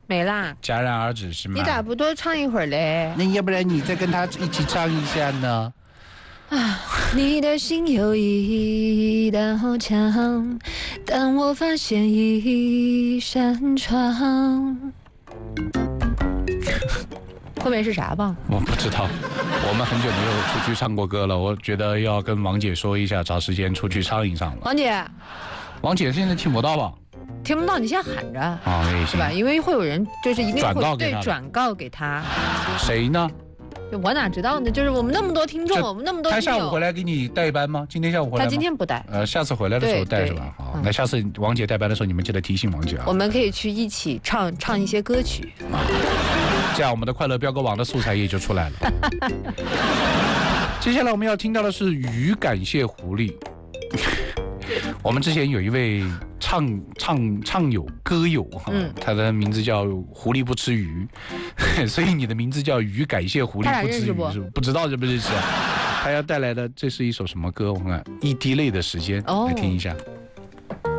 没啦， 戛然而止是吗？ 你咋不多唱一会儿嘞？ 那要不然你再跟他一起唱一下呢？ 啊，你的心有一道墙，但我发现一扇窗。后面是啥吧？ 我不知道，我们很久没有出去唱过歌了。我觉得要跟王姐说一下，找时间出去唱一唱了。 王姐， 王姐现在听不到吧？ 听不到，你先喊着啊，也是吧？因为会有人就是一定转告会给他转告给他。 谁呢？ 我哪知道呢？就是我们那么多听众，我们那么多听他下午友。 回来给你带班吗？今天下午回来吗？ 他今天不带。 下次回来的时候带是吧？好，那下次王姐带班的时候，你们记得提醒王姐啊。 我们可以去一起唱一些歌曲。 这样我们的快乐飙歌网的素材也就出来了。接下来我们要听到的是鱼感谢狐狸。我们之前有一位唱友歌友，他的名字叫狐狸不吃鱼，所以你的名字叫鱼感谢狐狸不吃鱼，是不知道认不认识啊？他要带来的这是一首什么歌？我看一滴泪的时间，来听一下。